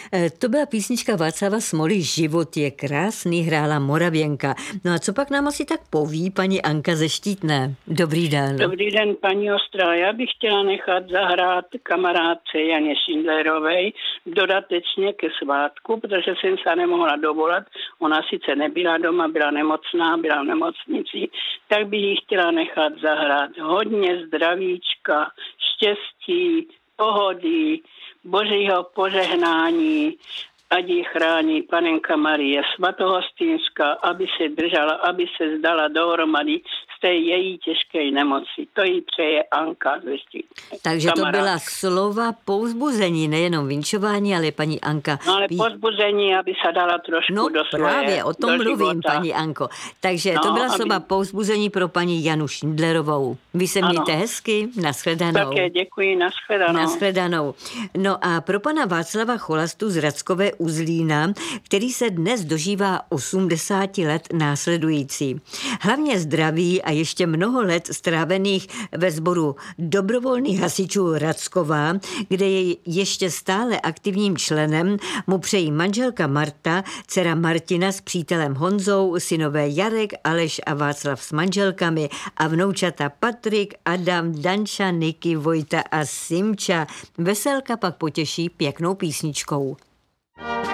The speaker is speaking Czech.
To byla písnička Václava Smoly Život je krásný, hrála Moravěnka. No a co pak nám asi tak poví paní Anka ze Štítné? Dobrý den. Dobrý den, paní Ostrá. Já bych chtěla nechat zahrát kamarádce Janě Šindlerovej dodatečně ke svátku, protože jsem se nemohla dovolat. Ona sice nebyla doma, byla nemocná, byla v nemocnici, tak bych ji chtěla nechat zahrát. Hodně zdravíčka, štěstí, pohody, Božího požehnání, ať ji chrání Panenka Marie Svatohostinská, aby se držela, aby se zdala dohromady z té její těžké nemoci. To jí přeje Anka ze Štítné. Takže to byla slova povzbuzení, nejenom vinčování, ale paní Anka. No ale povzbuzení, aby se dala trošku do svoje, právě, o tom mluvím, života. paní Anko. Takže to byla slova povzbuzení pro paní Janu Šindlerovou. Vy se mějte hezky, nashledanou. Také děkuji, nashledanou. Nashledanou. No a pro pana Václava Cholastu z Rackové u Zlína, který se dnes dožívá 80 let následující. Hlavně zdraví a ještě mnoho let strávených ve sboru dobrovolných hasičů Rackova, kde je ještě stále aktivním členem, mu přejí manželka Marta, dcera Martina s přítelem Honzou, synové Jarek, Aleš a Václav s manželkami a vnoučata Patrik, Adam, Danča, Niky, Vojta a Simča. Veselka pak potěší pěknou písničkou.